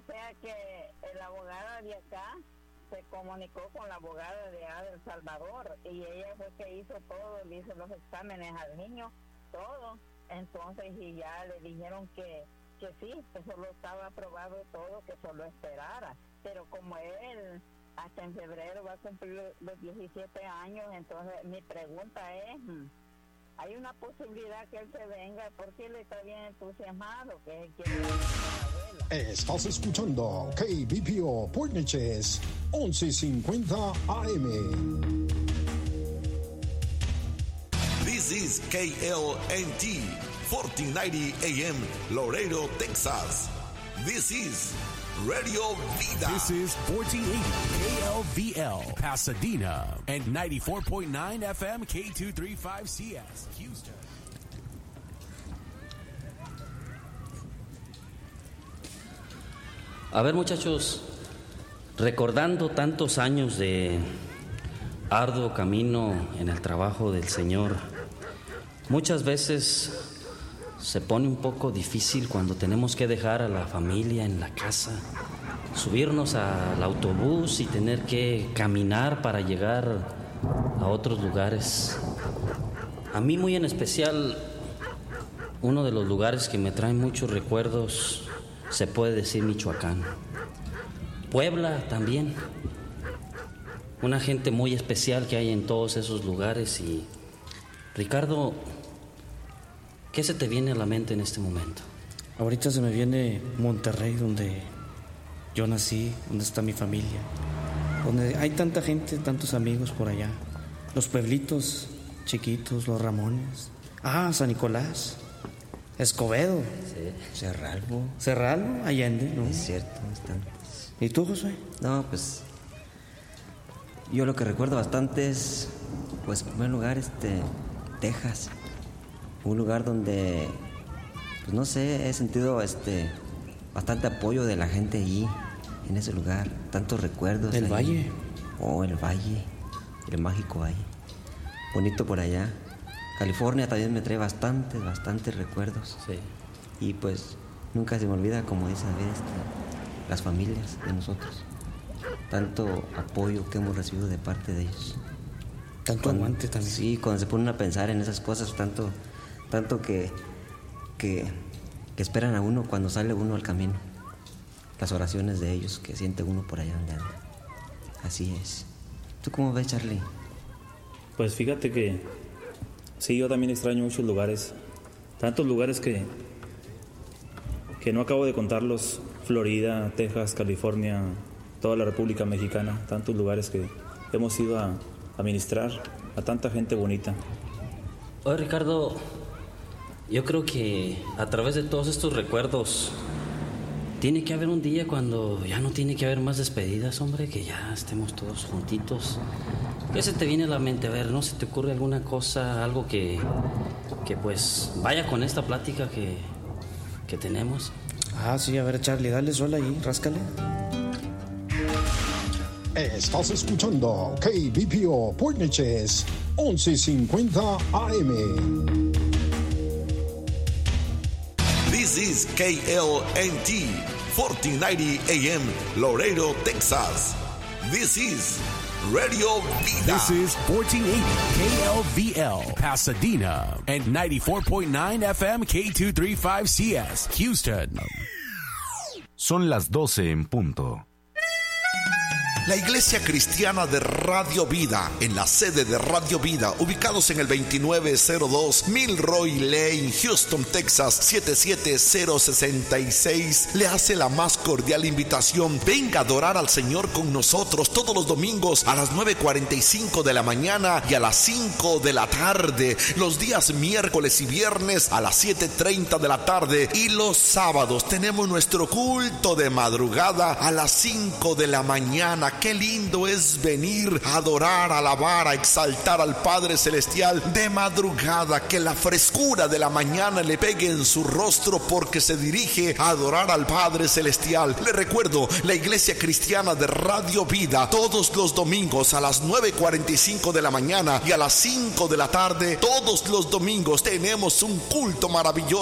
sea que la abogada de acá se comunicó con la abogada de El Salvador y ella fue que hizo todo, le hizo los exámenes al niño, todo. Entonces, y ya le dijeron que sí, que solo estaba aprobado todo, que solo esperara. Pero como él hasta en febrero va a cumplir los 17 años, entonces mi pregunta es, ¿hay una posibilidad que él se venga? Porque él está bien entusiasmado, que él quiere ir a la abuela. Estás escuchando KBPO Port Neches 1150 AM. This is KLNT 1490 AM Laredo, Texas. This is Radio Vida. This is 1480 KLVL Pasadena and 94.9 FM K235CS Houston. A ver, muchachos, recordando tantos años de arduo camino en el trabajo del Señor, muchas veces se pone un poco difícil cuando tenemos que dejar a la familia en la casa, subirnos al autobús y tener que caminar para llegar a otros lugares. A mí muy en especial, uno de los lugares que me trae muchos recuerdos, se puede decir Michoacán. Puebla también. Una gente muy especial que hay en todos esos lugares. Y Ricardo, ¿qué se te viene a la mente en este momento? Ahorita se me viene Monterrey, donde yo nací, donde está mi familia, donde hay tanta gente, tantos amigos por allá. Los pueblitos chiquitos, los Ramones. San Nicolás, Escobedo, sí. Cerralbo, Allende, ¿no? Es cierto, bastante. ¿Y tú, Josué? No, pues yo lo que recuerdo bastante es, pues, en primer lugar, Texas. Un lugar donde, pues no sé, he sentido bastante apoyo de la gente allí, en ese lugar. Tantos recuerdos. El ahí. Valle. El Valle, el mágico Valle. Bonito por allá. California también me trae bastantes recuerdos. Sí. Y pues nunca se me olvida, como dice David, las familias de nosotros. Tanto apoyo que hemos recibido de parte de ellos. Tanto aguante también. Sí, cuando se ponen a pensar en esas cosas, tanto que esperan a uno cuando sale uno al camino. Las oraciones de ellos que siente uno por allá donde anda. Así es. ¿Tú cómo ves, Charlie? Pues fíjate que sí, yo también extraño muchos lugares. Tantos lugares que no acabo de contarlos. Florida, Texas, California, toda la República Mexicana. Tantos lugares que hemos ido a ministrar a tanta gente bonita. Oye, Ricardo, yo creo que a través de todos estos recuerdos tiene que haber un día cuando ya no tiene que haber más despedidas, hombre, que ya estemos todos juntitos. ¿Qué se te viene a la mente? A ver, ¿no se te ocurre alguna cosa, algo que pues vaya con esta plática que tenemos? Sí, a ver, Charlie, dale sol ahí, ráscale. Estás escuchando KBPO Port Neches 1150 AM. This is KLNT 1490 AM Laredo, Texas. This is Radio Vida. This is 1480 KLVL Pasadena and 94.9 FM K235CS Houston. Son las 12 en punto. La Iglesia Cristiana de Radio Vida, en la sede de Radio Vida, ubicados en el 2902 Milroy Lane, Houston, Texas, 77066, le hace la más cordial invitación. Venga a adorar al Señor con nosotros todos los domingos a las 9:45 de la mañana y a las 5 de la tarde, los días miércoles y viernes a las 7:30 de la tarde, y los sábados tenemos nuestro culto de madrugada a las 5 de la mañana. Qué lindo es venir a adorar, a alabar, a exaltar al Padre Celestial de madrugada. Que la frescura de la mañana le pegue en su rostro porque se dirige a adorar al Padre Celestial. Le recuerdo, la Iglesia Cristiana de Radio Vida, todos los domingos a las 9:45 de la mañana y a las 5 de la tarde, todos los domingos tenemos un culto maravilloso